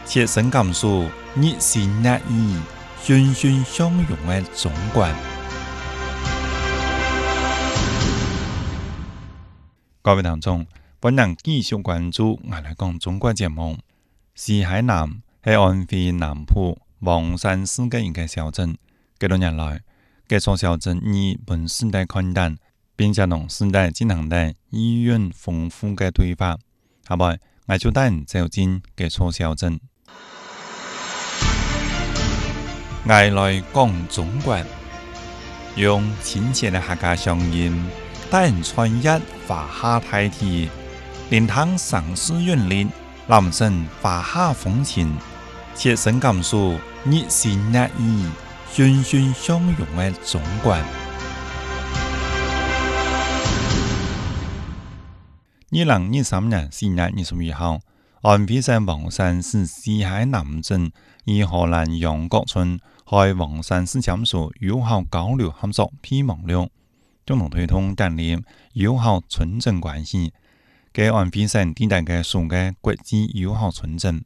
切身感受热心热意、欣欣向荣的中国。各位聽眾，本人繼續關注我哋講中國節目。西海南係安徽南浦黃山市嘅一個小鎮，幾多年來，這所小鎮以本世代看淡，並且同世代進行咗意蘊豐富嘅對話。下來，我就帶人走進這所小鎮。我來講中國，用親切的客家鄉音，帶人穿越華夏大地，聆聽城市韻律，覽勝華夏風情，切身感受熱心熱意、欣欣向榮的中國。2023年4月21號，安徽省黃山市西海南鎮以荷蘭楊國村開黃山市簽署友好交流合作備忘錄，共同推動建立友好村鎮關係，給安徽省地帶嘅數個國際友好村鎮。